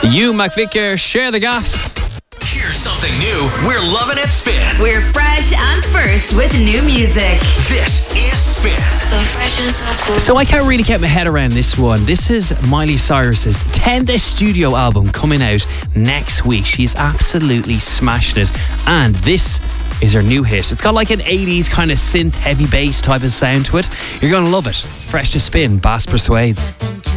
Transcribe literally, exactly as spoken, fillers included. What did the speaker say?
You, McVicker, share the gaff. Here's something new we're loving at Spin. We're fresh and first with new music. This is Spin. So fresh and so cool. So I can't really get my head around this one. This is Miley Cyrus's tenth studio album coming out next week. She's absolutely smashing it. And this is her new hit. It's got like an eighties kind of synth heavy bass type of sound to it. You're going to love it. Fresh to Spin, Bass Persuades.